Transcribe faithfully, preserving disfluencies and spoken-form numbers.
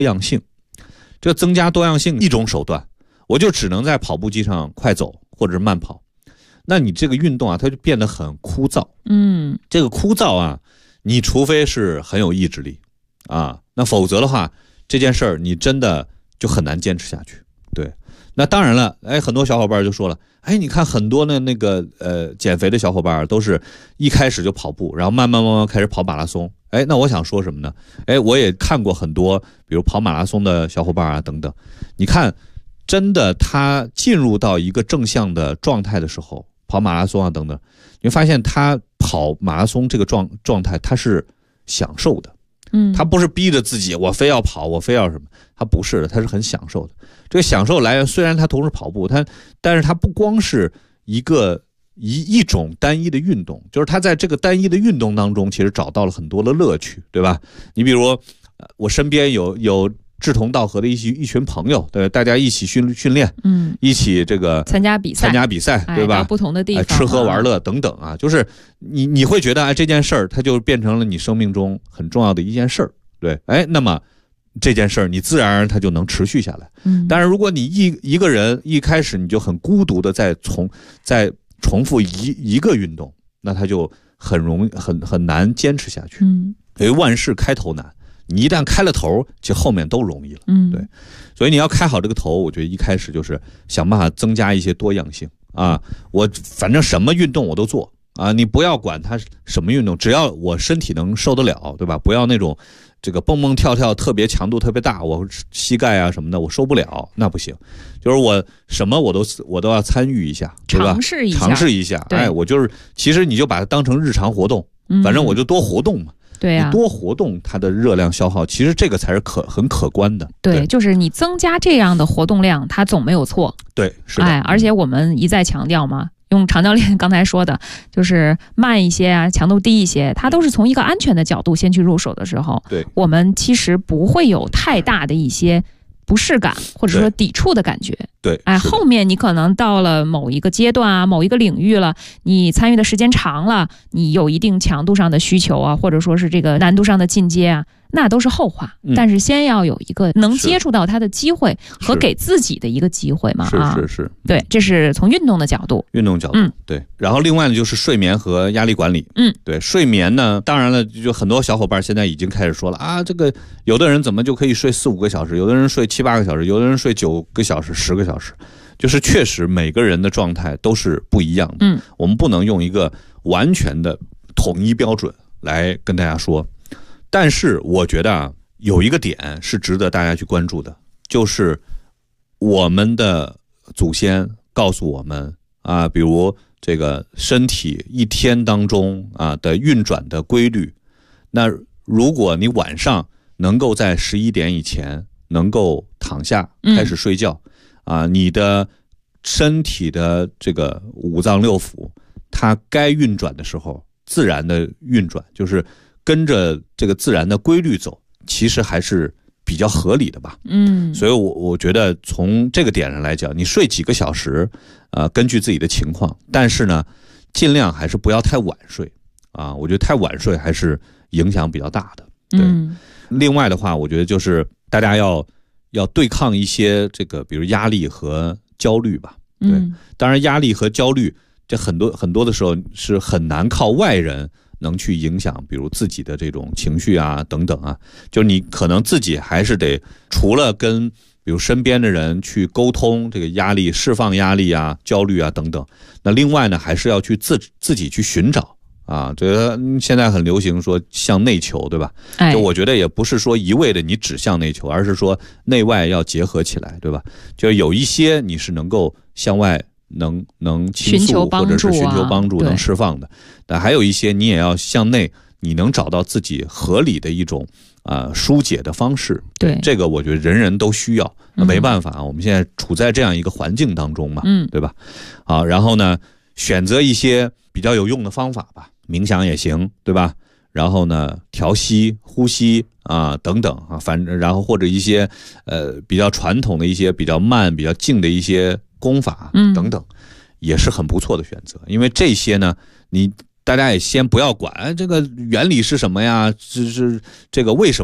样性。这增加多样性一种手段，我就只能在跑步机上快走或者是慢跑，那你这个运动啊，它就变得很枯燥。 嗯， 这个枯燥啊，你除非是很有意志力啊，那否则的话，这件事儿你真的就很难坚持下去。对，那当然了，哎，很多小伙伴就说了，哎，你看很多的那个呃减肥的小伙伴都是一开始就跑步，然后慢慢慢慢开始跑马拉松。哎，那我想说什么呢？哎，我也看过很多，比如跑马拉松的小伙伴啊等等，你看，真的他进入到一个正向的状态的时候，跑马拉松啊等等，你会发现他跑马拉松这个状状态他是享受的。 嗯， 他不是逼着自己我非要跑，我非要什么，他不是的，他是很享受的。这个享受来源虽然他同时跑步，他但是他不光是一个一一种单一的运动，就是他在这个单一的运动当中其实找到了很多的乐趣，对吧？你比如我身边有有志同道合的一群一群朋友，对，大家一起训训练， 嗯， 一起这个参加比赛， 参加比赛，对吧？ 哎、不同的地方、 哎，吃喝玩乐等等啊，就是你你会觉得哎，这件事儿它就变成了你生命中很重要的一件事儿，对，哎，那么这件事儿你自然而然它就能持续下来。 嗯， 但是如果你一一个人一开始你就很孤独的在重在重复一一个运动，那它就很容易很很难坚持下去。 嗯， 因为万事开头难。你一旦开了头，其实后面都容易了。 嗯， 对，所以你要开好这个头，我觉得一开始就是想办法增加一些多样性啊。我反正什么运动我都做啊，你不要管它什么运动，只要我身体能受得了，对吧？不要那种这个蹦蹦跳跳特别强度特别大，我膝盖啊什么的我受不了，那不行。就是我什么我都我都要参与一下，对吧？ 尝试一下， 尝试一下。哎，我就是其实你就把它当成日常活动，反正我就多活动嘛。 对呀、啊， 你多活动，它的热量消耗，其实这个才是可很可观的。 对， 对， 就是你增加这样的活动量，它总没有错。 对，是的。 哎，而且我们一再强调嘛，用常教练刚才说的，就是慢一些啊，强度低一些，它都是从一个安全的角度先去入手的时候， 对， 我们其实不会有太大的一些不适感或者说抵触的感觉。 对， 哎，后面你可能到了某一个阶段啊，某一个领域了，你参与的时间长了，你有一定强度上的需求啊，或者说是这个难度上的进阶啊，那都是后话。嗯、但是先要有一个能接触到它的机会和给自己的一个机会嘛。啊， 是是是， 对，这是从运动的角度。 运动角度，嗯，对。然后另外呢，就是睡眠和压力管理。 嗯， 对，睡眠呢，当然了，就很多小伙伴现在已经开始说了啊，这个有的人怎么就可以睡四五个小时，有的人睡七八个小时，有的人睡九个小时、十个小时。就是确实每个人的状态都是不一样的， 嗯， 我们不能用一个完全的统一标准来跟大家说。但是我觉得啊，有一个点是值得大家去关注的，就是我们的祖先告诉我们啊，比如这个身体一天当中啊的运转的规律。那如果你晚上能够在十一点以前能够躺下开始睡觉。嗯啊，你的身体的这个五脏六腑，它该运转的时候，自然的运转，就是跟着这个自然的规律走，其实还是比较合理的吧。 嗯， 所以我我觉得从这个点上来讲，你睡几个小时，呃，根据自己的情况，但是呢，尽量还是不要太晚睡啊。我觉得太晚睡还是影响比较大的。对， 嗯、 另外的话，我觉得就是大家要。要对抗一些这个，比如压力和焦虑吧。对， 嗯、 当然压力和焦虑，这很多很多的时候是很难靠外人能去影响，比如自己的这种情绪啊等等啊。就你可能自己还是得除了跟比如身边的人去沟通这个压力、释放压力啊、焦虑啊等等。那另外呢，还是要去自自己去寻找。啊，这个现在很流行说向内求，对吧？就我觉得也不是说一味的你只向内求，而是说内外要结合起来，对吧？就有一些你是能够向外能能倾诉或者是寻求帮助能释放的，但还有一些你也要向内，你能找到自己合理的一种啊、呃、疏解的方式。 对， 这个我觉得人人都需要。那没办法、嗯、我们现在处在这样一个环境当中嘛， 嗯， 对吧？好，然后呢，选择一些比较有用的方法吧。冥想也行，对吧？然后呢，调息、呼吸啊等等啊，反正然后或者一些呃比较传统的一些比较慢、比较静的一些功法等等，嗯、也是很不错的选择。因为这些呢，你大家也先不要管这个原理是什么呀，是是这个为什么。